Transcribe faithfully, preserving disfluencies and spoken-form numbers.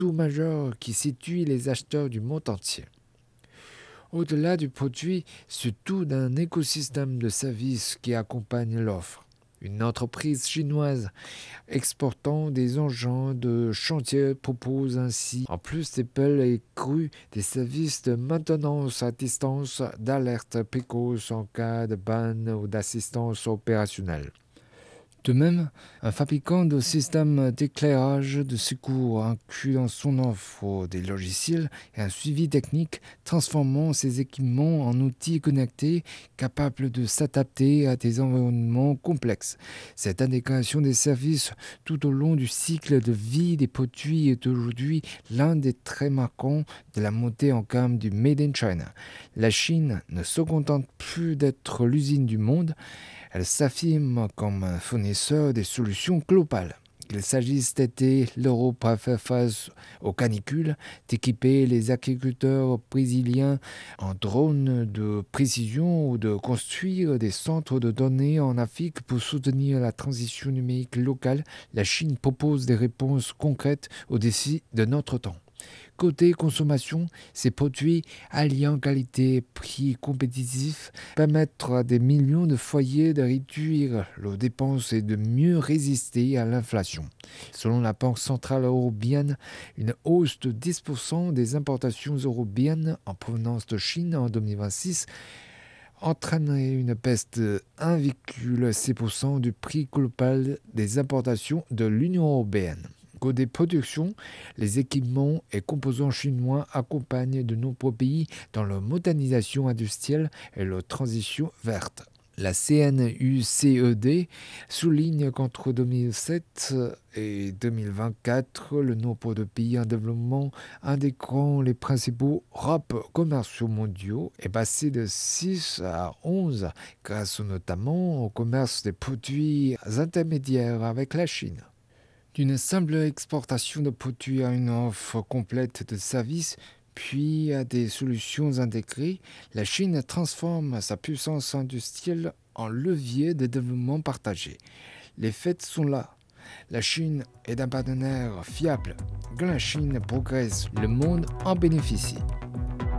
atout majeur qui séduit les acheteurs du monde entier. Au-delà du produit, c'est tout un écosystème de services qui accompagne l'offre. Une entreprise chinoise exportant des engins de chantier propose ainsi, en plus des pelles et crues, des services de maintenance à distance, d'alerte précoce en cas de panne ou d'assistance opérationnelle. De même, un fabricant de systèmes d'éclairage de secours inclut dans son offre des logiciels et un suivi technique, transformant ses équipements en outils connectés capables de s'adapter à des environnements complexes. Cette intégration des services tout au long du cycle de vie des produits est aujourd'hui l'un des traits marquants de la montée en gamme du Made in China. La Chine ne se contente plus d'être l'usine du monde, elle s'affirme comme un fournisseur des solutions globales. Qu'il s'agisse d'aider l'Europe à faire face aux canicules, d'équiper les agriculteurs brésiliens en drones de précision ou de construire des centres de données en Afrique pour soutenir la transition numérique locale, la Chine propose des réponses concrètes aux défis de notre temps. Côté consommation, ces produits alliant qualité et prix compétitifs permettent à des millions de foyers de réduire leurs dépenses et de mieux résister à l'inflation. Selon la Banque centrale européenne, une hausse de dix pour cent des importations européennes en provenance de Chine en deux mille vingt-six entraînerait une baisse de un virgule six pour cent du prix global des importations de l'Union européenne. Côté production, les équipements et composants chinois accompagnent de nombreux pays dans leur modernisation industrielle et leur transition verte. La C N U C E D souligne qu'entre deux mille sept et deux mille vingt-quatre, le nombre de pays en développement intégrant les principaux hubs commerciaux mondiaux est passé de six à onze, grâce notamment au commerce des produits intermédiaires avec la Chine. D'une simple exportation de produits à une offre complète de services, puis à des solutions intégrées, la Chine transforme sa puissance industrielle en levier de développement partagé. Les faits sont là. La Chine est un partenaire fiable. Quand la Chine progresse, le monde en bénéficie.